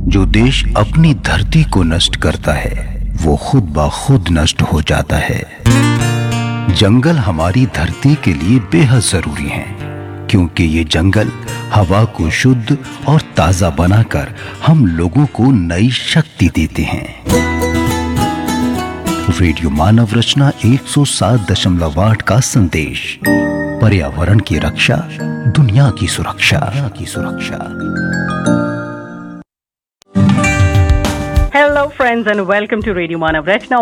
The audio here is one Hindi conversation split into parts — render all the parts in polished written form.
जो देश अपनी धरती को नष्ट करता है वो खुद ब खुद नष्ट हो जाता है। जंगल हमारी धरती के लिए बेहद जरूरी हैं, क्योंकि ये जंगल हवा को शुद्ध और ताजा बनाकर हम लोगों को नई शक्ति देते हैं। रेडियो मानव रचना 107.8 का संदेश, पर्यावरण की रक्षा, दुनिया की सुरक्षा। Hello friends and welcome to radio Manav Rachna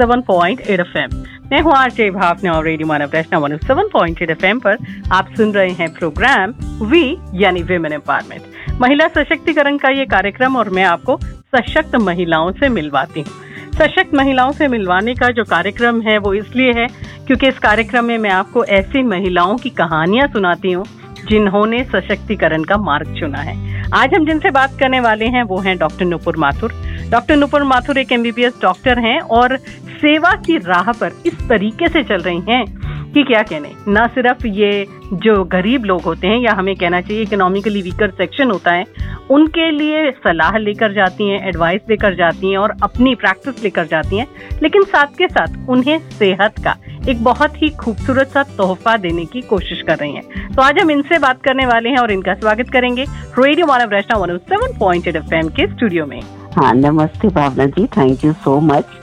107.8 FM. मैं हूँ आरजे भावना और रेडियो मानव रचना 107.8 एफएम पर आप सुन रहे हैं प्रोग्राम वी यानी विमेन एम्पावरमेंट, महिला सशक्तिकरण का ये कार्यक्रम, और मैं आपको सशक्त महिलाओं से मिलवाती हूँ। सशक्त महिलाओं से मिलवाने का जो कार्यक्रम है वो इसलिए है क्योंकि इस कार्यक्रम में मैं आपको ऐसी महिलाओं की कहानियां सुनाती हूँ जिन्होंने सशक्तिकरण का मार्ग चुना है। आज हम जिनसे बात करने वाले हैं वो हैं डॉक्टर नुपुर माथुर। डॉक्टर नुपुर माथुर एक MBBS डॉक्टर हैं और सेवा की राह पर इस तरीके से चल रही हैं कि क्या कहने। न सिर्फ ये जो गरीब लोग होते हैं, या हमें कहना चाहिए इकोनॉमिकली वीकर सेक्शन होता है, उनके लिए सलाह लेकर जाती हैं, एडवाइस लेकर जाती हैं और अपनी प्रैक्टिस लेकर जाती हैं, लेकिन साथ के साथ उन्हें सेहत का एक बहुत ही खूबसूरत सा तोहफा देने की कोशिश कर रही हैं। तो आज हम इनसे बात करने वाले हैं और इनका स्वागत करेंगे रेडियो मानव रचना 107.8 एफएम के स्टूडियो में। हाँ, नमस्ते भावना जी, थैंक यू सो मच।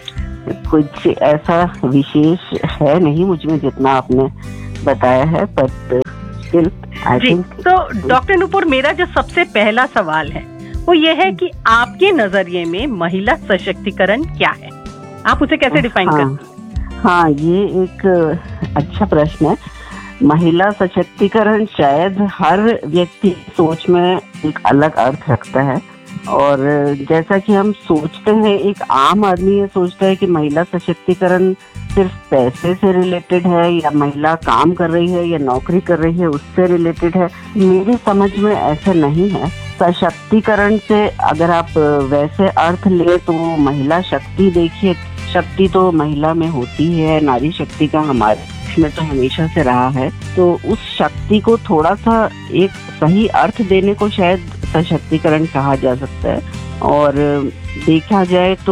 कुछ ऐसा विशेष है नहीं मुझ में जितना आपने बताया है, बट स्टिल आई थिंक। तो डॉक्टर नुपुर, मेरा जो सबसे पहला सवाल है वो ये है कि आपके नजरिए में महिला सशक्तिकरण क्या है? आप उसे कैसे डिफाइन करती हैं? हाँ, ये एक अच्छा प्रश्न है। महिला सशक्तिकरण शायद हर व्यक्ति की सोच में एक अलग अर्थ रखता है, और जैसा कि हम सोचते हैं, एक आम आदमी ये सोचता है कि महिला सशक्तिकरण सिर्फ पैसे से रिलेटेड है, या महिला काम कर रही है या नौकरी कर रही है उससे रिलेटेड है। मेरी समझ में ऐसा नहीं है। सशक्तिकरण से अगर आप वैसे अर्थ ले तो महिला शक्ति, देखिए शक्ति तो महिला में होती है, नारी शक्ति का हमारे में तो हमेशा से रहा है। तो उस शक्ति को थोड़ा सा एक सही अर्थ देने को शायद सशक्तिकरण कहा जा सकता है। और देखा जाए तो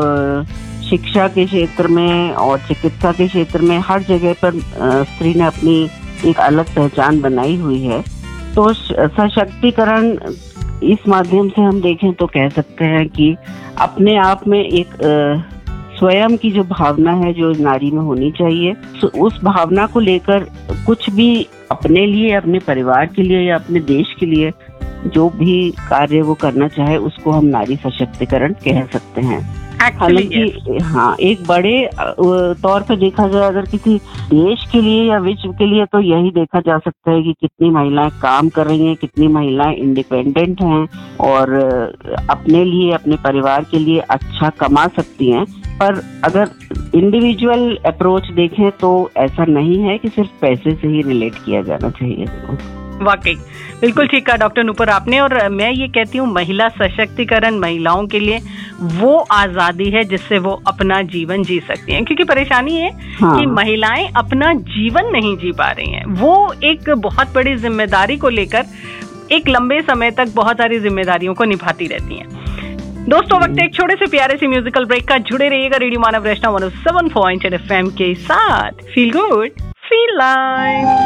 शिक्षा के क्षेत्र में और चिकित्सा के क्षेत्र में हर जगह पर स्त्री ने अपनी एक अलग पहचान बनाई हुई है। तो सशक्तिकरण इस माध्यम से हम देखें तो कह सकते हैं कि अपने आप में एक स्वयं की जो भावना है जो नारी में होनी चाहिए, उस भावना को लेकर कुछ भी अपने लिए, अपने परिवार के लिए या अपने देश के लिए जो भी कार्य वो करना चाहे उसको हम नारी सशक्तिकरण कह सकते हैं। हालांकि हाँ, एक बड़े तौर पे देखा जाए अगर किसी देश के लिए या विश्व के लिए, तो यही देखा जा सकता है कि कितनी महिलाएं काम कर रही हैं, कितनी महिलाएं इंडिपेंडेंट हैं और अपने लिए, अपने परिवार के लिए अच्छा कमा सकती हैं। पर अगर इंडिविजुअल अप्रोच देखें तो ऐसा नहीं है कि सिर्फ पैसे से ही रिलेट किया जाना चाहिए। वाकई बिल्कुल ठीक कहा डॉक्टर नुपुर आपने। और मैं ये कहती हूँ महिला सशक्तिकरण महिलाओं के लिए वो आजादी है जिससे वो अपना जीवन जी सकती हैं, क्योंकि परेशानी है कि महिलाएं अपना जीवन नहीं जी पा रही हैं। वो एक बहुत बड़ी जिम्मेदारी को लेकर एक लंबे समय तक बहुत सारी जिम्मेदारियों को निभाती रहती हैं। दोस्तों, वक्त एक छोटे से प्यारे से म्यूजिकल ब्रेक का। जुड़े रहिएगा रेडियो मानव रचना 107.8 एफएम के साथ। Feel good, feel live.